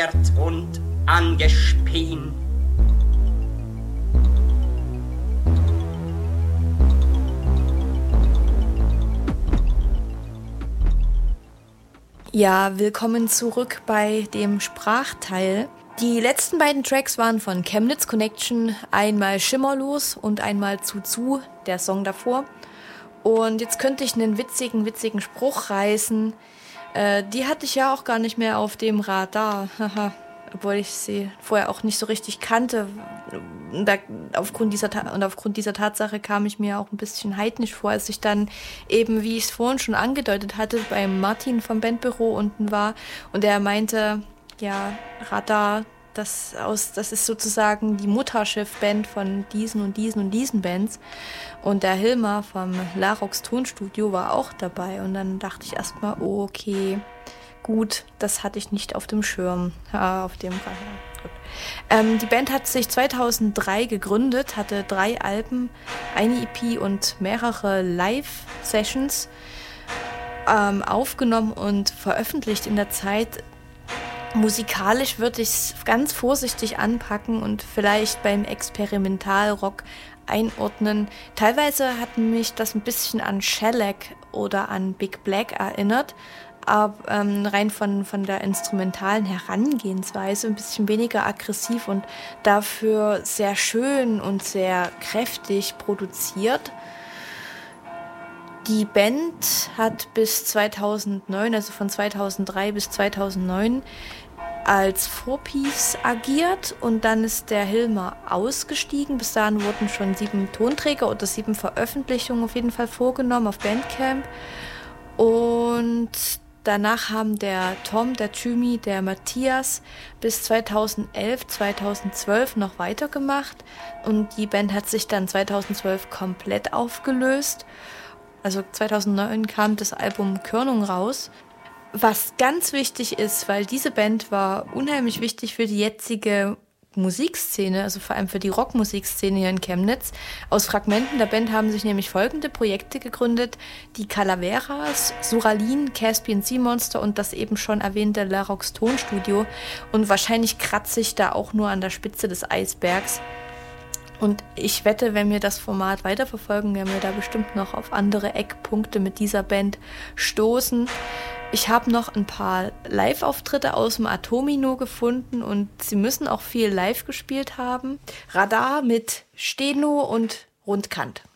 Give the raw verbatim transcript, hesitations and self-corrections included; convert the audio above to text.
angeheuert und angespien. Ja, willkommen zurück bei dem Sprachteil. Die letzten beiden Tracks waren von Chemnitz Connection, einmal Schimmerlos und einmal Zu-Zu, der Song davor. Und jetzt könnte ich einen witzigen, witzigen Spruch reißen. Äh, die hatte ich ja auch gar nicht mehr auf dem Radar, obwohl ich sie vorher auch nicht so richtig kannte. Da, aufgrund dieser Ta- und aufgrund dieser Tatsache kam ich mir auch ein bisschen heidnisch vor, als ich dann eben, wie ich es vorhin schon angedeutet hatte, beim Martin vom Bandbüro unten war und er meinte, ja, Radar, das, aus, das ist sozusagen die Mutterschiff-Band von diesen und diesen und diesen Bands. Und der Hilmar vom Larox Tonstudio war auch dabei. Und dann dachte ich erstmal, oh, okay, gut, das hatte ich nicht auf dem Schirm. Ja, auf dem Radar. Gut. Ähm, die Band hat sich zweitausenddrei gegründet, hatte drei Alben, eine E P und mehrere Live-Sessions ähm, aufgenommen und veröffentlicht in der Zeit. Musikalisch würde ich es ganz vorsichtig anpacken und vielleicht beim Experimentalrock einordnen. Teilweise hat mich das ein bisschen an Shellac oder an Big Black erinnert, aber ähm, rein von, von der instrumentalen Herangehensweise ein bisschen weniger aggressiv und dafür sehr schön und sehr kräftig produziert. Die Band hat bis zweitausendneun, also von zweitausenddrei bis zweitausendneun, als Four-Piece agiert und dann ist der Hilmar ausgestiegen. Bis dahin wurden schon sieben Tonträger oder sieben Veröffentlichungen auf jeden Fall vorgenommen auf Bandcamp. Und danach haben der Tom, der Thymi, der Matthias bis zweitausendelf, zweitausendzwölf noch weitergemacht und die Band hat sich dann zweitausendzwölf komplett aufgelöst. Also zweitausendneun kam das Album Körnung raus. Was ganz wichtig ist, weil diese Band war unheimlich wichtig für die jetzige Musikszene, also vor allem für die Rockmusikszene hier in Chemnitz. Aus Fragmenten der Band haben sich nämlich folgende Projekte gegründet: die Calaveras, Suralin, Caspian Sea Monster und das eben schon erwähnte Larox Tonstudio. Und wahrscheinlich kratze ich da auch nur an der Spitze des Eisbergs. Und ich wette, wenn wir das Format weiterverfolgen, werden wir da bestimmt noch auf andere Eckpunkte mit dieser Band stoßen. Ich habe noch ein paar Live-Auftritte aus dem Atomino gefunden und sie müssen auch viel live gespielt haben. Radar mit Steno und Rundkant.